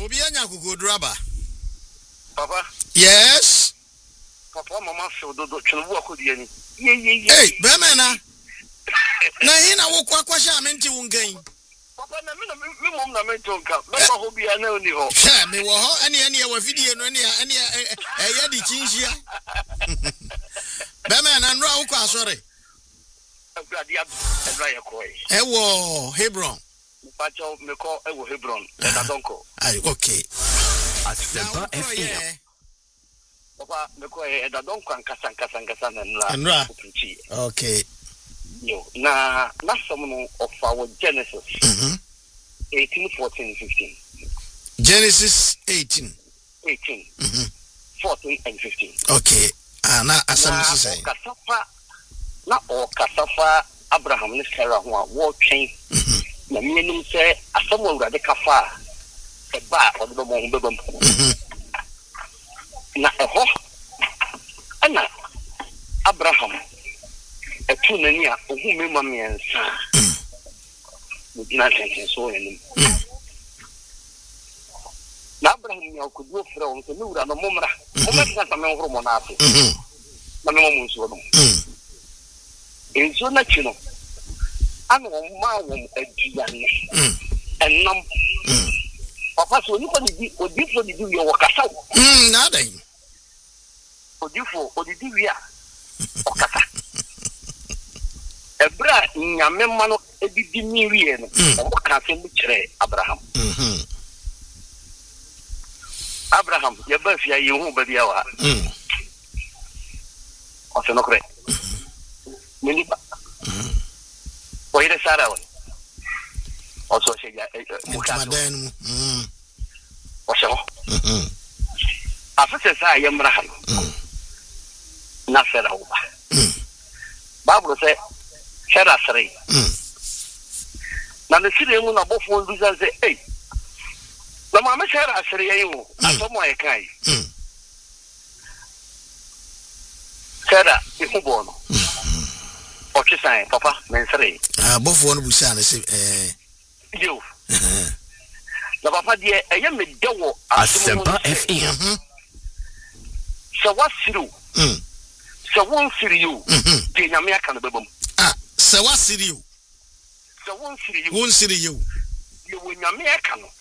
Obi anya kukoduraba. Papa. Yes. Papa mama feel do twenu akodi ani. Hey, bemena. Na hina wo kwasha amenti wunkan. Papa na me mom na me tonka. Me ba ho bia na oni ho. Sha me wo ho ene e wa video no ene ya di chinhia. Bemena nro wo kwa asore. Awurade adra ye koi. Ewo Hebron. Pacho me ko ewo Hebron. Na donko. Ai okay. Asempa FM. Papa me ko e da donko ankasa na nra. Okay. Yo, na some of our Genesis 18, 14, 15. Genesis 18. 14 and 15. Okay. Na asam say. Na o kasafa Abraham ni Sarah ho a wo twen. Na mienum say asam Awurade kafa e ba o do mo ho bebam. Na eho ana Abraham etu nani a ohu mema miensa mudina tension so enim na Abraham ni akudu ofra on se ni wura no momra momra ta me horo mo na afi na me mo nso no enso na chi no ana wo ma wo aduane enam papa so ni ko di odifo di wi o kasa na dai odifo odidi wi a o kasa Ebra nyame mano edidi ni wiye no o ka se mu kire Abraham Abraham ye ba fia ye hu ba bia wa o se no kre mini ba o ire Sara wa o so se ya mu ka madan o se ho afese sa ye mra ha na Sara wa Bible say Shara sare. Na mesire mu na bofo nduza ze eh. Na ma me shara sare yayin asomo e kai. Shara ikubo no. O chisan papa men sare. Bofo no busa na se Yo. Na papa die eye me dewo Asempa FM. So wasiru. So won siri you. De nyame aka no bebam. Se wasiri you. So won siri you. Won siri you. You will nyame aka no.